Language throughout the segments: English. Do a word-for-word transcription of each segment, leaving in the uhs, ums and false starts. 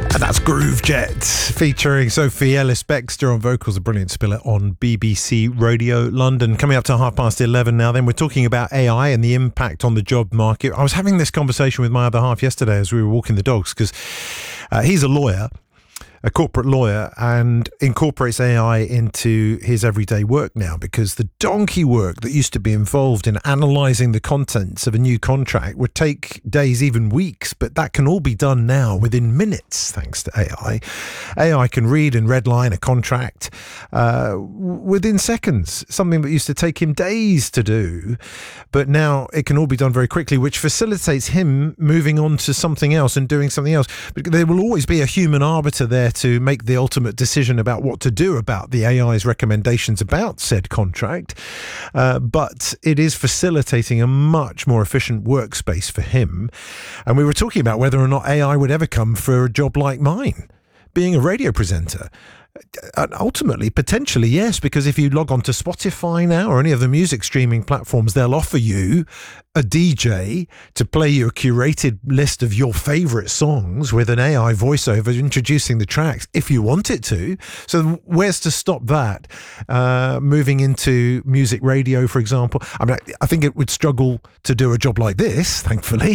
And that's Groove Jet featuring Sophie Ellis-Bextor on vocals, a brilliant spiller on B B C Radio London. Coming up to half past eleven now, then we're talking about A I and the impact on the job market. I was having this conversation with my other half yesterday as we were walking the dogs because uh, he's a lawyer, a corporate lawyer, and incorporates A I into his everyday work now, because the donkey work that used to be involved in analysing the contents of a new contract would take days, even weeks, but that can all be done now within minutes thanks to A I. A I can read and redline a contract uh, within seconds, something that used to take him days to do, but now it can all be done very quickly, which facilitates him moving on to something else and doing something else. But there will always be a human arbiter there to make the ultimate decision about what to do about the A I's recommendations about said contract. Uh, but it is facilitating a much more efficient workspace for him. And we were talking about whether or not A I would ever come for a job like mine, being a radio presenter. And ultimately, potentially, yes, because if you log on to Spotify now or any of the music streaming platforms, they'll offer you a D J to play you a curated list of your favourite songs with an A I voiceover introducing the tracks if you want it to. So where's to stop that? Uh, moving into music radio, for example. I mean, I think it would struggle to do a job like this, thankfully.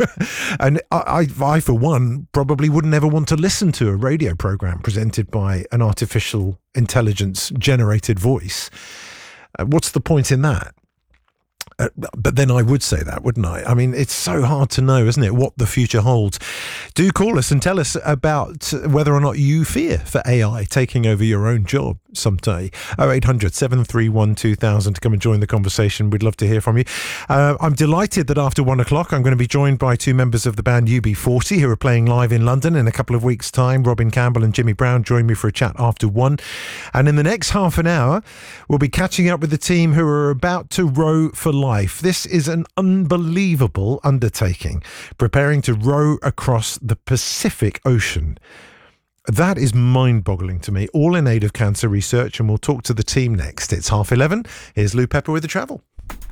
And I, I, I, for one, probably wouldn't ever want to listen to a radio programme presented by an artificial intelligence generated voice. Uh, what's the point in that? Uh, but then I would say that, wouldn't I? I mean, it's so hard to know, isn't it, what the future holds. Do call us and tell us about whether or not you fear for A I taking over your own job someday. oh eight hundred, seven three one, two thousand to come and join the conversation. We'd love to hear from you. Uh, I'm delighted that after one o'clock, I'm going to be joined by two members of the band U B forty who are playing live in London in a couple of weeks' time. Robin Campbell and Jimmy Brown join me for a chat after one. And in the next half an hour, we'll be catching up with the team who are about to row for life. This is an unbelievable undertaking, preparing to row across the Pacific Ocean. That is mind-boggling to me, all in aid of cancer research, and we'll talk to the team next. It's half eleven. Here's Lou Pepper with the travel.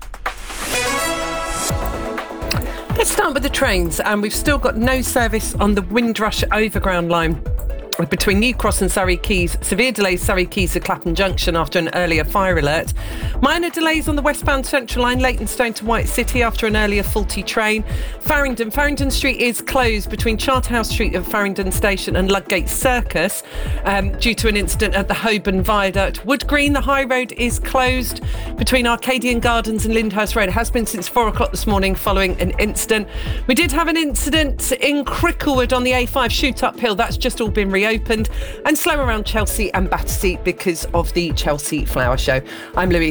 Let's start with the trains, and we've still got no service on the Windrush Overground line between New Cross and Surrey Quays. Severe delays Surrey Quays to Clapham Junction after an earlier fire alert. Minor delays on the westbound Central Line, Leytonstone to White City after an earlier faulty train. Farringdon. Farringdon Street is closed between Charterhouse Street at Farringdon Station and Ludgate Circus um, due to an incident at the Holborn Viaduct. Wood Green, the high road, is closed between Arcadian Gardens and Lyndhurst Road. It has been since four o'clock this morning following an incident. We did have an incident in Cricklewood on the A five shoot uphill. That's just all been reopened. Opened and slow around Chelsea and Battersea because of the Chelsea Flower Show. I'm Louise.